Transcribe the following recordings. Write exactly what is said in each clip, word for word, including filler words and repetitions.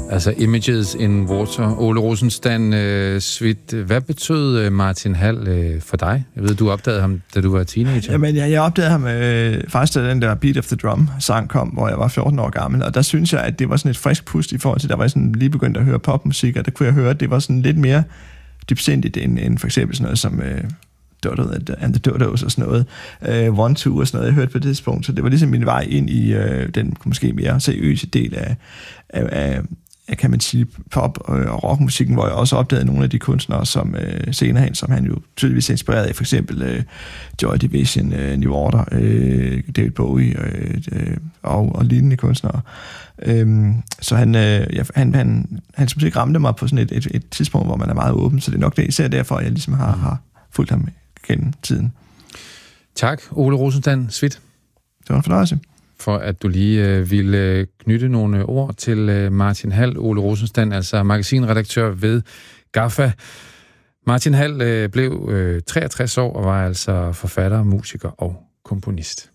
Altså Images in Water. Ole Rosenstand, øh, Svit, hvad betød øh, Martin Hall øh, for dig? Jeg ved, du opdagede ham, da du var teenager. Jamen, jeg, jeg opdagede ham øh, faktisk, da den der Beat of the Drum-sang kom, hvor jeg var fjorten år gammel, og der synes jeg, at det var sådan et frisk pust i forhold til, der var sådan lige begyndt at høre popmusik, og der kunne jeg høre, at det var sådan lidt mere dybsindigt end, end for eksempel sådan noget som øh, Dodo and the Dodos og sådan noget, øh, One Two og sådan noget, jeg hørte på det tidspunkt, så det var ligesom min vej ind i øh, den måske mere seriøse del af, af, af jeg kan man sige, pop- og rockmusikken, hvor jeg også opdagede nogle af de kunstnere, som øh, senere hen, som han jo tydeligvis er inspireret af, for eksempel øh, Joy Division, øh, New Order, øh, David Bowie øh, øh, og, og lignende kunstnere. Øhm, så han, øh, ja, han, han, hans musik ramte mig på sådan et, et, et tidspunkt, hvor man er meget åben, så det er nok det, især derfor, jeg ligesom har, har fulgt ham gennem tiden. Tak, Ole Rosenstand, Svit. Det var en fornøjelse. For at du lige øh, ville knytte nogle ord til øh, Martin Hall, Ole Rosenstand, altså magasinredaktør ved Gaffa. Martin Hall øh, blev øh, treogtres år og var altså forfatter, musiker og komponist.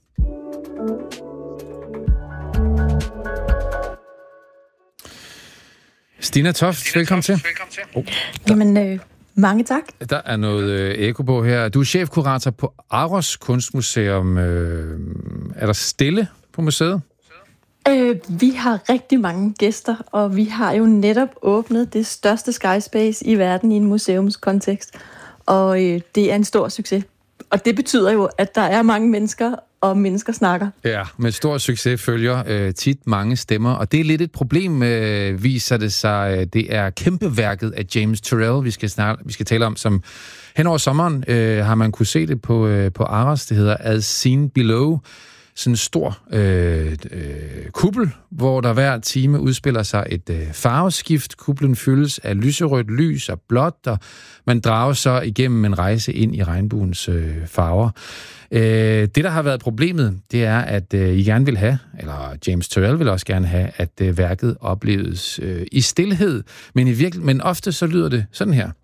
Stina Toft, velkommen til. Oh. Jamen, øh, mange tak. Der er noget øh, eko på her. Du er chefkurator på Aros Kunstmuseum. Øh, er der stille på museet? Øh, vi har rigtig mange gæster, og vi har jo netop åbnet det største skyspace i verden i en museumskontekst. Og øh, det er en stor succes. Og det betyder jo, at der er mange mennesker, og mennesker snakker. Ja, med stor succes følger øh, tit mange stemmer, og det er lidt et problem, øh, viser det sig. Det er kæmpeværket af James Turrell, vi skal, snart, vi skal tale om, som hen over sommeren øh, har man kunne se det på, øh, på Aros. Det hedder As Seen Below. Sådan en stor øh, øh, kuppel, hvor der hver time udspiller sig et øh, farveskift. Kuplen fyldes af lyserødt lys og blåt, og man drager så igennem en rejse ind i regnbuens øh, farver. Øh, det, der har været problemet, det er, at øh, I gerne vil have, eller James Turrell vil også gerne have, at øh, værket opleves øh, i stilhed, men, i virkelig, men ofte så lyder det sådan her.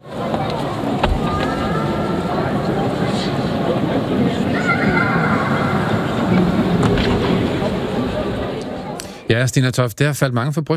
Ja, Stina Toft, det har faldt mange for bryst.